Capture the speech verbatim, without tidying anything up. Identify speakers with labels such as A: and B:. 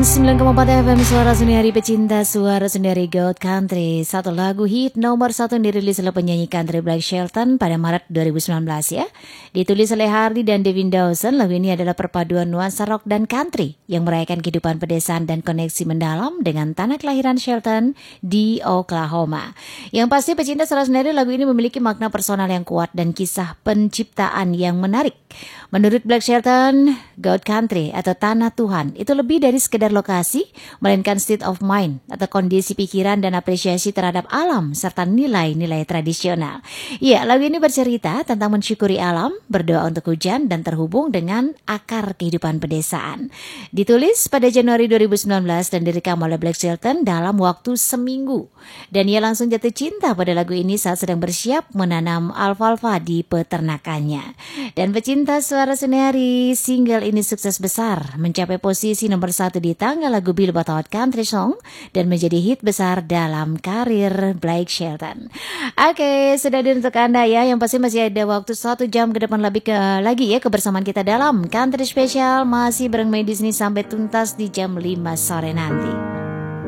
A: sembilan koma empat F M Suara Sendiri Pecinta Suara Sendiri God Country. Satu lagu hit nomor satu yang dirilis oleh penyanyi country Blake Shelton pada Maret dua ribu sembilan belas ya. Ditulis oleh Hardy dan Devin Dawson. Lagu ini adalah perpaduan nuansa rock dan country yang merayakan kehidupan pedesaan dan koneksi mendalam dengan tanah kelahiran Shelton di Oklahoma. Yang pasti pecinta Suara Sendiri, lagu ini memiliki makna personal yang kuat dan kisah penciptaan yang menarik. Menurut Blake Shelton, God Country atau Tanah Tuhan itu lebih dari sekedar lokasi, melainkan state of mind atau kondisi pikiran dan apresiasi terhadap alam serta nilai-nilai tradisional. Ya, lagu ini bercerita tentang mensyukuri alam, berdoa untuk hujan dan terhubung dengan akar kehidupan pedesaan. Ditulis pada Januari dua ribu sembilan belas dan direkam oleh Blake Shelton dalam waktu seminggu. Dan ia langsung jatuh cinta pada lagu ini saat sedang bersiap menanam alfalfa di peternakannya. Dan pecinta Suara Sendiri, single ini sukses besar, mencapai posisi nomor satu di tangga lagu Billboard Hot Country Song dan menjadi hit besar dalam karir Blake Shelton. Oke, sudah ada untuk Anda ya, yang pasti masih ada waktu satu jam ke depan lebih ke, lagi ya kebersamaan kita dalam Country Special, masih bareng Mei di sini sampai tuntas di jam lima sore nanti.